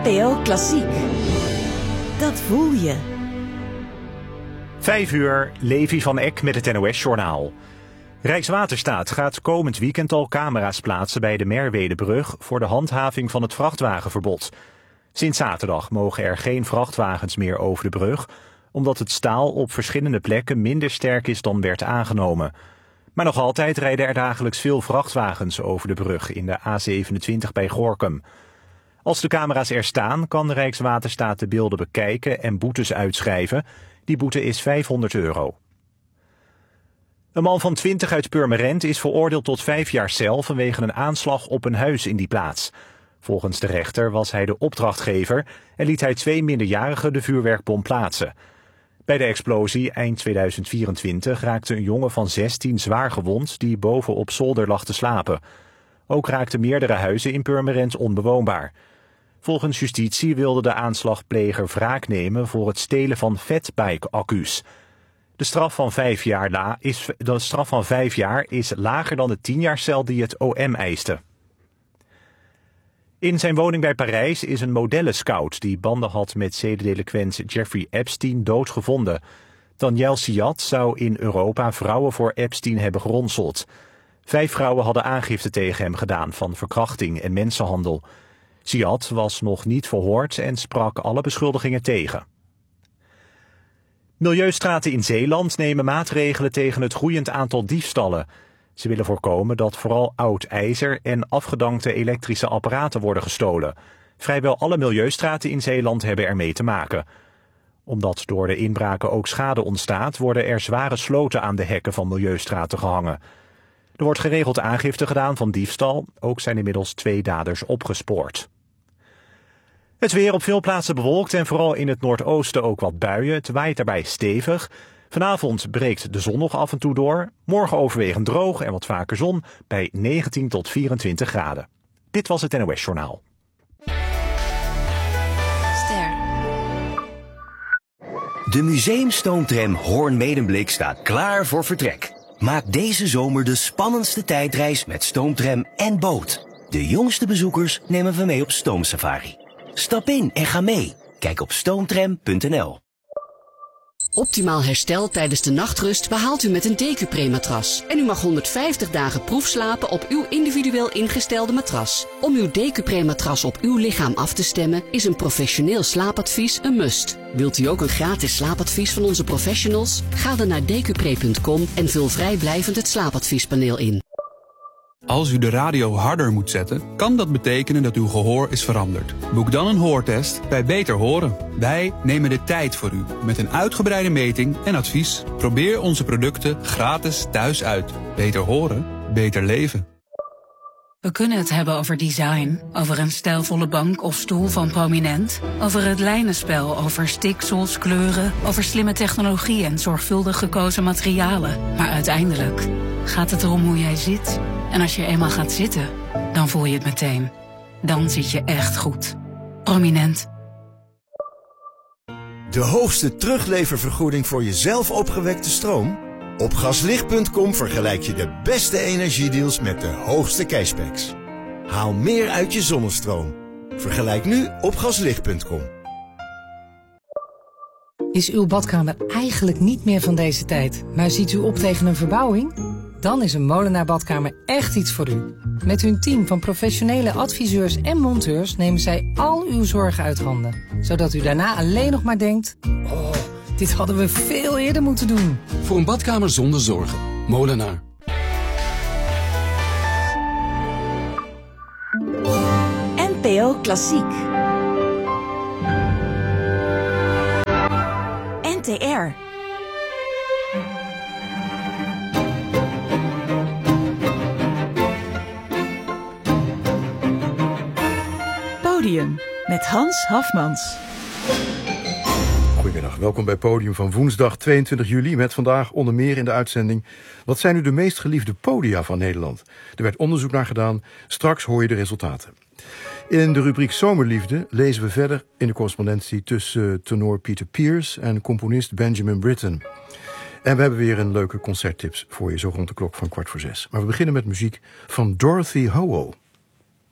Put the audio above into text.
NPO Klassiek. Dat voel je. 5:00, Levi van Eck met het NOS-journaal. Rijkswaterstaat gaat komend weekend al camera's plaatsen bij de Merwedebrug voor de handhaving van het vrachtwagenverbod. Sinds zaterdag mogen er geen vrachtwagens meer over de brug, omdat het staal op verschillende plekken minder sterk is dan werd aangenomen. Maar nog altijd rijden er dagelijks veel vrachtwagens over de brug in de A27 bij Gorinchem. Als de camera's er staan, kan de Rijkswaterstaat de beelden bekijken en boetes uitschrijven. Die boete is €500. Een man van 20 uit Purmerend is veroordeeld tot 5 jaar cel vanwege een aanslag op een huis in die plaats. Volgens de rechter was hij de opdrachtgever en liet hij 2 minderjarigen de vuurwerkbom plaatsen. Bij de explosie eind 2024 raakte een jongen van 16 zwaar gewond die boven op zolder lag te slapen. Ook raakten meerdere huizen in Purmerend onbewoonbaar. Volgens justitie wilde de aanslagpleger wraak nemen voor het stelen van fatbike-accu's. De straf van 5 jaar is lager dan de 10 jaar cel die het OM eiste. In zijn woning bij Parijs is een modellenscout die banden had met zedendelinquent Jeffrey Epstein doodgevonden. Danielle Siat zou in Europa vrouwen voor Epstein hebben geronseld. 5 vrouwen hadden aangifte tegen hem gedaan van verkrachting en mensenhandel. Siat was nog niet verhoord en sprak alle beschuldigingen tegen. Milieustraten in Zeeland nemen maatregelen tegen het groeiend aantal diefstallen. Ze willen voorkomen dat vooral oud ijzer en afgedankte elektrische apparaten worden gestolen. Vrijwel alle milieustraten in Zeeland hebben ermee te maken. Omdat door de inbraken ook schade ontstaat, worden er zware sloten aan de hekken van milieustraten gehangen. Er wordt geregeld aangifte gedaan van diefstal. Ook zijn inmiddels 2 daders opgespoord. Het weer op veel plaatsen bewolkt en vooral in het noordoosten ook wat buien. Het waait daarbij stevig. Vanavond breekt de zon nog af en toe door. Morgen overwegend droog en wat vaker zon bij 19 tot 24 graden. Dit was het NOS Journaal. De museumstoomtram Hoorn-Medemblik staat klaar voor vertrek. Maak deze zomer de spannendste tijdreis met stoomtram en boot. De jongste bezoekers nemen we mee op stoomsafari. Stap in en ga mee. Kijk op stoomtram.nl. Optimaal herstel tijdens de nachtrust behaalt u met een Decupré-matras. En u mag 150 dagen proefslapen op uw individueel ingestelde matras. Om uw Decupré-matras op uw lichaam af te stemmen is een professioneel slaapadvies een must. Wilt u ook een gratis slaapadvies van onze professionals? Ga dan naar decupré.com en vul vrijblijvend het slaapadviespaneel in. Als u de radio harder moet zetten, kan dat betekenen dat uw gehoor is veranderd. Boek dan een hoortest bij Beter Horen. Wij nemen de tijd voor u met een uitgebreide meting en advies. Probeer onze producten gratis thuis uit. Beter horen, beter leven. We kunnen het hebben over design, over een stijlvolle bank of stoel van Prominent, over het lijnenspel, over stiksels, kleuren, over slimme technologie en zorgvuldig gekozen materialen. Maar uiteindelijk gaat het erom hoe jij zit. En als je eenmaal gaat zitten, dan voel je het meteen. Dan zit je echt goed. Prominent. De hoogste terugleververgoeding voor jezelf opgewekte stroom? Op gaslicht.com vergelijk je de beste energiedeals met de hoogste cashbacks. Haal meer uit je zonnestroom. Vergelijk nu op gaslicht.com. Is uw badkamer eigenlijk niet meer van deze tijd, maar ziet u op tegen een verbouwing? Dan is een Molenaar Badkamer echt iets voor u. Met hun team van professionele adviseurs en monteurs nemen zij al uw zorgen uit handen. Zodat u daarna alleen nog maar denkt, oh, dit hadden we veel eerder moeten doen. Voor een badkamer zonder zorgen. Molenaar. NPO Klassiek. NTR. Podium met Hans Hafmans. Goedemiddag, welkom bij Podium van woensdag 22 juli... met vandaag onder meer in de uitzending... wat zijn nu de meest geliefde podia van Nederland? Er werd onderzoek naar gedaan, straks hoor je de resultaten. In de rubriek Zomerliefde lezen we verder in de correspondentie... tussen tenor Peter Pears en componist Benjamin Britten. En we hebben weer een leuke concerttips voor je... zo rond de klok van 5:15. Maar we beginnen met muziek van Dorothy Howell.